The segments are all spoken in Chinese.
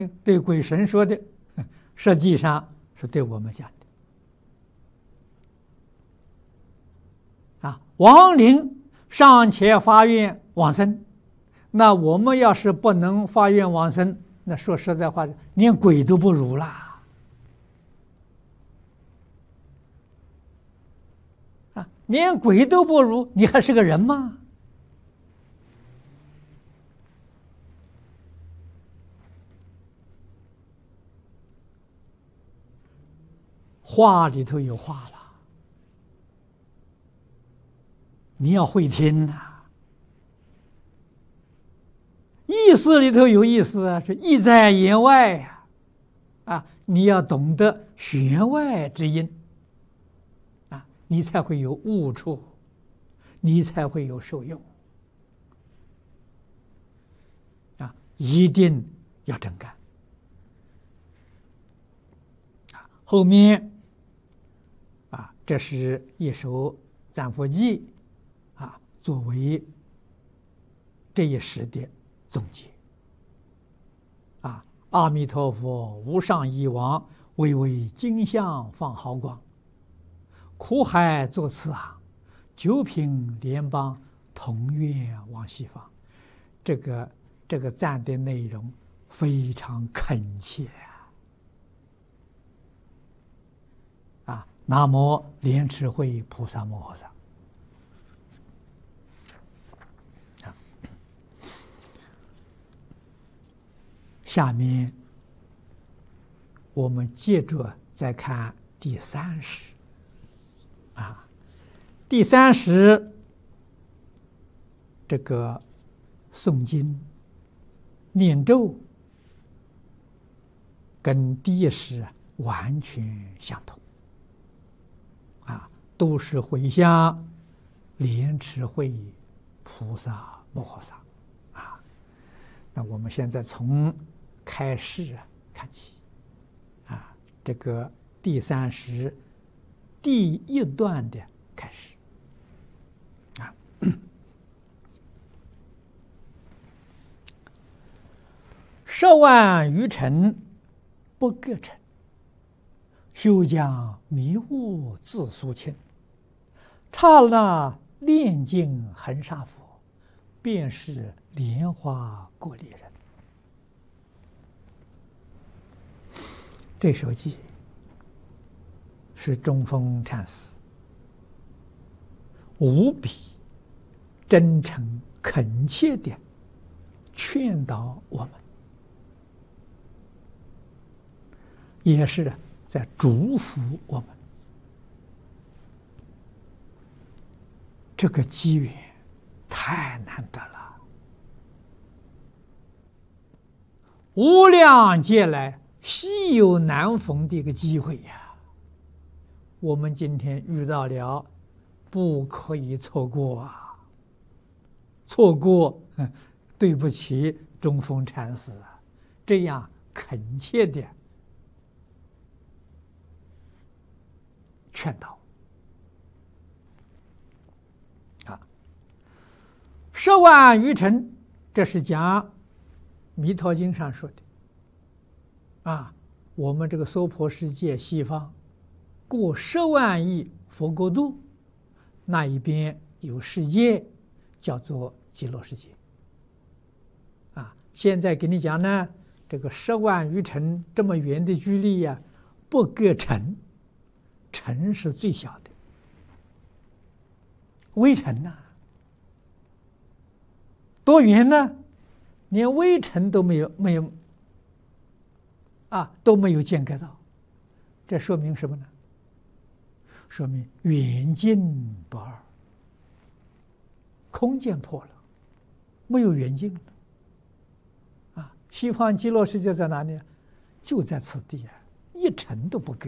对鬼神说的，实际上是对我们讲的亡灵尚且发愿往生，那我们要是不能发愿往生，那说实在话，连鬼都不如啦。连鬼都不如，你还是个人吗？话里头有话了，你要会听呐。意思里头有意思啊，是意在言外呀。你要懂得弦外之音你才会有悟处，你才会有受用一定要真干后面这是一首赞佛偈作为这一时的总结阿弥陀佛，无上义王，巍巍金像放毫光。苦海作慈航，九品莲邦，同愿往西方。这个赞的内容非常恳切南无莲池会菩萨摩诃萨。下面我们接着再看第30第30这个诵经念咒跟第一时完全相同都是回向莲池会菩萨摩诃萨那我们现在从开始看起这个第30第一段的开始10万余尘不各尘，休将迷雾自肃清。刹那炼尽恒沙佛，便是莲花过离人。这首偈是中峰禅师无比真诚恳切的劝导我们，也是在祝福我们。这个机缘太难得了，无量劫来稀有难逢的一个机会呀！我们今天遇到了，不可以错过错过，对不起中峰禅师这样恳切的劝导10万余尘，这是讲《弥陀经》上说的我们这个娑婆世界西方过10万亿佛国度，那一边有世界叫做极乐世界现在给你讲呢，这个10万余尘这么远的距离不各尘，尘是最小的，微尘多远呢？连微尘都没有都没有间隔到，这说明什么呢？说明远近不二，空间破了，没有远近了西方极乐世界在哪里？就在此地一尘都不隔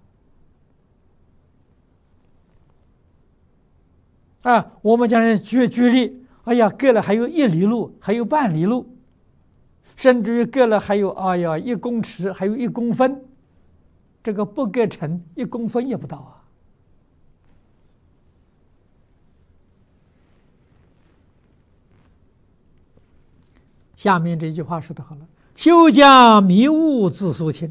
我们讲人举例，哎呀，隔了还有1里路，还有半里路，甚至于隔了还有1公尺，还有1公分，这个不隔尘1公分也不到下面这句话说得好了： 休将迷雾自肃清。